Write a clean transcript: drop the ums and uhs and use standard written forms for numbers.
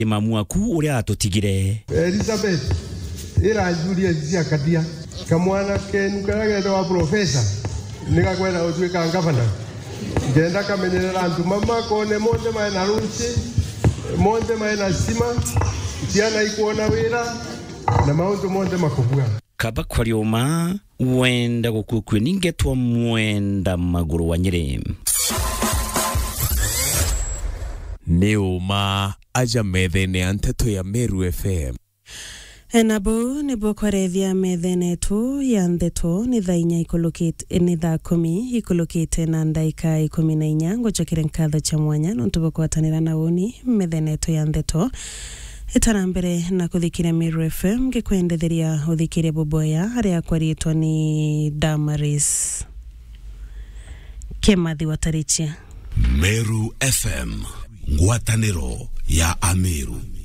mamu aku uria atutigire. Elizabeth ira Julia Zakadia kamwana kenu karagenda wa professor nikakwenda utwika ngavana ngenda kamenyerera antu mama kone monde maena runchi monde maena sima tiana ikuona wira na maundu monde makubwa kaba kwarioma wenda gukukwe ningetwa mwenda maguru wa Nyeri Neuma aja methene anteto ya Meru FM. Enabo ni bokwarethia methene tu ya ndeto ni thainya ikolokite ni tha 10 ikolokite na ndaika 14 ngochokire nkatho cha mwanya nontu bokwatanira na woni methene tu ya ndeto itara mbere na kuthikira Meru FM ngikwendetheria uthikire boboya aria kwaritwa ni Damaris Kemathi Watarichia. Meru FM ngwataniro ya Ameru.